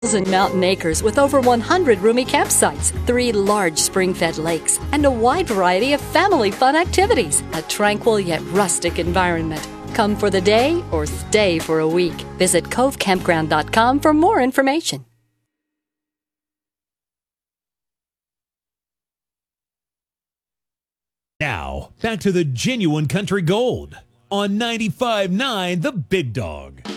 And mountain acres with over 100 roomy campsites, 3 large spring-fed lakes, and a wide variety of family fun activities. A tranquil yet rustic environment. Come for the day or stay for a week. Visit covecampground.com for more information. Now, back to the genuine country gold on 95.9 The Big Dog.